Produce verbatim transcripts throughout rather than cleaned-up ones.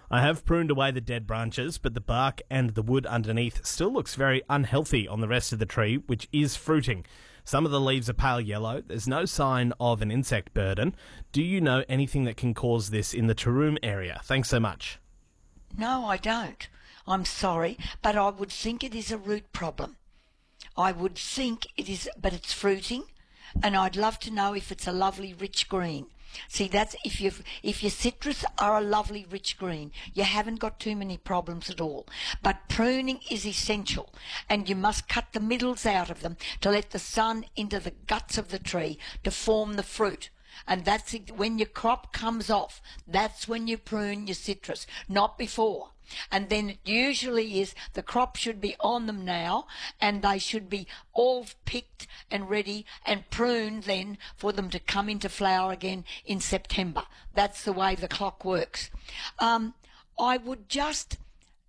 I have pruned away the dead branches, but the bark and the wood underneath still looks very unhealthy on the rest of the tree, which is fruiting. Some of the leaves are pale yellow. There's no sign of an insect burden. Do you know anything that can cause this in the Taroom area? Thanks so much. No, I don't. I'm sorry, but I would think it is a root problem. I would think it is, but it's fruiting, and I'd love to know if it's a lovely rich green. See, that's if you if your citrus are a lovely rich green, you haven't got too many problems at all. But pruning is essential, and you must cut the middles out of them to let the sun into the guts of the tree to form the fruit. And that's it. When your crop comes off, that's when you prune your citrus, not before. And then it usually is the crop should be on them now, and they should be all picked and ready and pruned then for them to come into flower again in September. That's the way the clock works. Um, I would just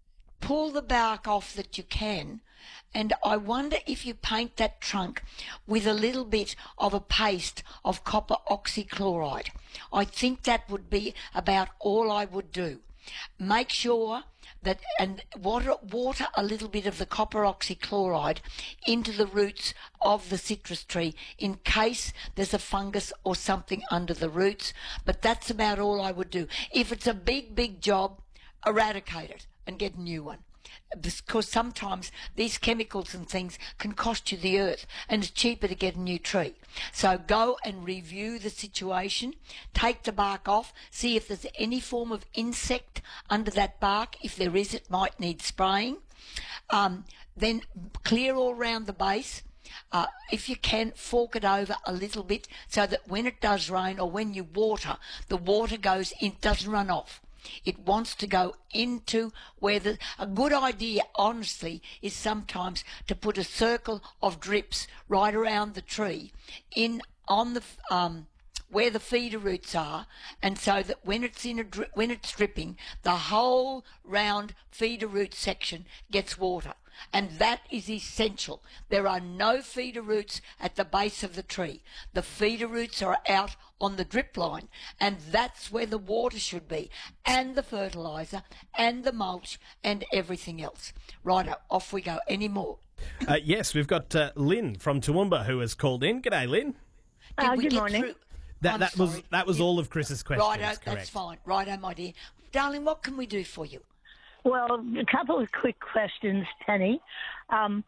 pull the bark off that you can, and I wonder if you paint that trunk with a little bit of a paste of copper oxychloride. I think that would be about all I would do. Make sure that, and water, water a little bit of the copper oxychloride into the roots of the citrus tree in case there's a fungus or something under the roots. But that's about all I would do. If it's a big, big job, eradicate it and get a new one. Because sometimes these chemicals and things can cost you the earth, and it's cheaper to get a new tree. So go and review the situation, take the bark off, see if there's any form of insect under that bark. If there is, it might need spraying. Um, then clear all round the base. Uh, if you can, fork it over a little bit so that when it does rain or when you water, the water goes in, doesn't run off. It wants to go into where the, a good idea, honestly, is sometimes to put a circle of drips right around the tree in on the um, where the feeder roots are, and so that when it's in a dri- when it's dripping, the whole round feeder root section gets water. And that is essential. There are no feeder roots at the base of the tree. The feeder roots are out on the drip line, and that's where the water should be, and the fertiliser, and the mulch, and everything else. Right, off we go. Any more? Uh, yes, we've got uh, Lynn from Toowoomba who has called in. G'day, Lynn. Did Uh, we good get morning. through? That, I'm that was sorry. that was You- all of Chris's questions, Righto, correct? that's fine. Righto, my dear. Darling, what can we do for you? Well, a couple of quick questions, Penny. Um,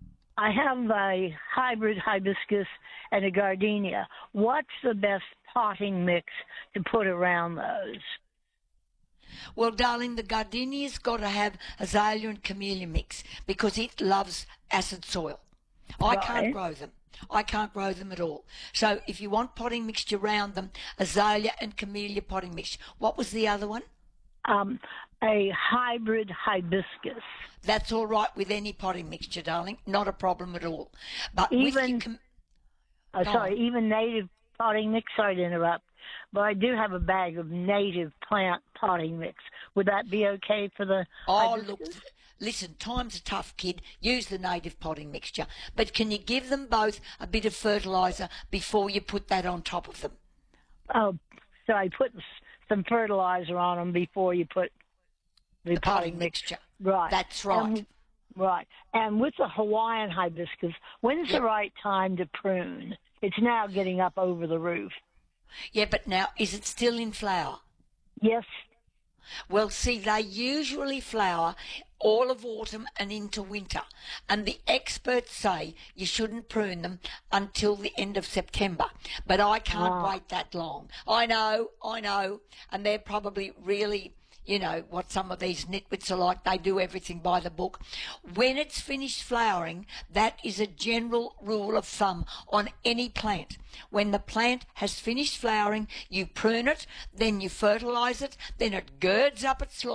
I have a hybrid hibiscus and a gardenia. What's the best potting mix to put around those? Well, darling, the gardenia's got to have azalea and camellia mix because it loves acid soil. I can't Right. grow them. I can't grow them at all. So if you want potting mixture around them, azalea and camellia potting mixture. What was the other one? Um, a hybrid hibiscus. That's all right with any potting mixture, darling. Not a problem at all. But with Even- your com- Uh, Go sorry, on. even native potting mix. Sorry to interrupt, but I do have a bag of native plant potting mix. Would that be okay for the Oh, hibiscus? look, listen, times are tough, kid. Use the native potting mixture. But can you give them both a bit of fertiliser before you put that on top of them? Oh, so I put s- some fertilizer on them before you put the, The potting mixture. Right. That's right. And, right. And with the Hawaiian hibiscus, when's Yep. the right time to prune? It's now getting up over the roof. Yeah, but now, is it still in flower? Yes. Well, see, they usually flower all of autumn and into winter. And the experts say you shouldn't prune them until the end of September. But I can't Ah. wait that long. I know, I know. And they're probably really, you know, what some of these nitwits are like. They do everything by the book. When it's finished flowering, that is a general rule of thumb on any plant. When the plant has finished flowering, you prune it, then you fertilise it, then it girds up its